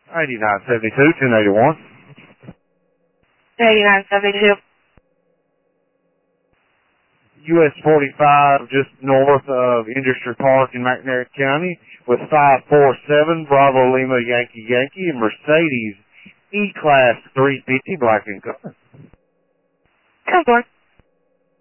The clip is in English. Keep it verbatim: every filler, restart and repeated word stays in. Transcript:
eighty-nine seventy-two, ten eighty-one. eighty-nine seventy-two. U S forty-five just north of Industry Park in McNair County with five four seven Bravo Lima Yankee Yankee and Mercedes E-Class three fifty black and color. Come on.